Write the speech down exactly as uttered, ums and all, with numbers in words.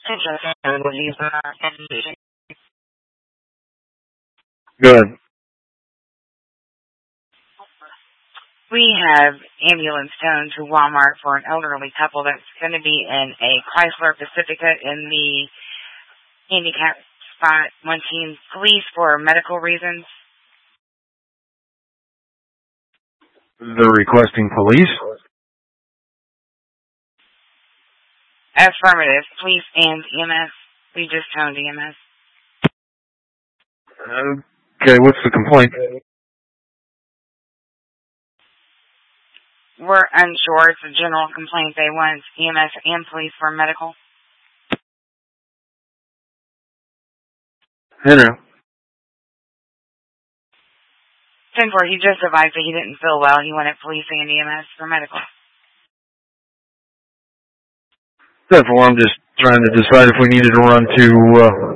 Good. We have ambulance towed to Walmart for an elderly couple that's going to be in a Chrysler Pacifica in the handicap spot, wanting police for medical reasons. They're requesting police? Affirmative. Police and E M S. We just toned E M S. Okay, what's the complaint? We're unsure. It's a general complaint. They want E M S and police for medical. Henry. ten four, he just advised that he didn't feel well. He wanted police and E M S for medical. ten four, I'm just trying to decide if we needed to run to uh,